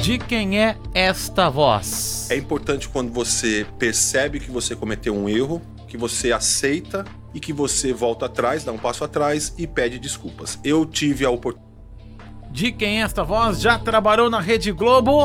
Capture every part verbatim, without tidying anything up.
De quem é esta voz? É importante quando você percebe que você cometeu um erro, que você aceita e que você volta atrás, dá um passo atrás e pede desculpas. Eu tive a oportunidade. De quem é esta voz? Já trabalhou na Rede Globo?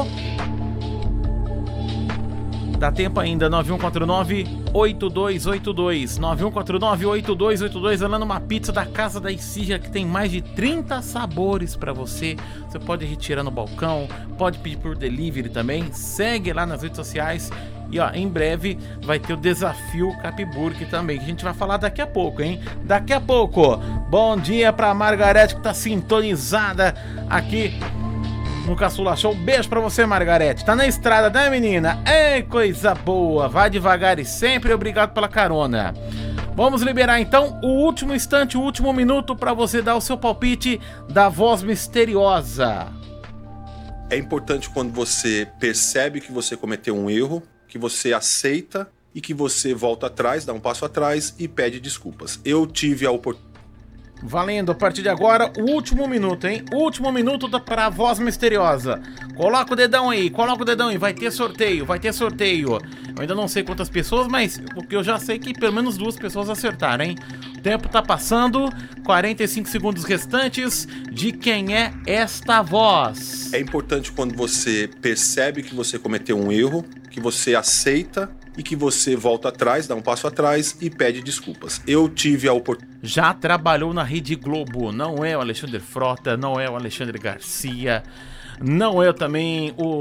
Dá tempo ainda, nove um quatro nove, oito dois oito dois, nove um quatro nove, oito dois oito dois, falando uma pizza da Casa da Esfirra que tem mais de trinta sabores pra você. Você pode retirar no balcão, pode pedir por delivery também, segue lá nas redes sociais. E ó, em breve vai ter o desafio Capburg também, que a gente vai falar daqui a pouco, hein? Daqui a pouco. Bom dia pra Margarete que tá sintonizada aqui no Caçula Show. Beijo pra você, Margarete. Tá na estrada, né, menina? Ei, coisa boa. Vai devagar e sempre obrigado pela carona. Vamos liberar então o último instante, o último minuto pra você dar o seu palpite da voz misteriosa. É importante quando você percebe que você cometeu um erro, que você aceita e que você volta atrás, dá um passo atrás e pede desculpas. Eu tive a oportunidade. Valendo, a partir de agora, o último minuto, hein? Último minuto da, pra voz misteriosa. Coloca o dedão aí, coloca o dedão aí. Vai ter sorteio, vai ter sorteio. Eu ainda não sei quantas pessoas, mas o que eu já sei é que pelo menos duas pessoas acertaram, hein? O tempo tá passando, quarenta e cinco segundos restantes. De quem é esta voz? É importante quando você percebe que você cometeu um erro, que você aceita e que você volta atrás, dá um passo atrás e pede desculpas. Eu tive a oportunidade. Já trabalhou na Rede Globo, não é o Alexandre Frota, não é o Alexandre Garcia, não é também o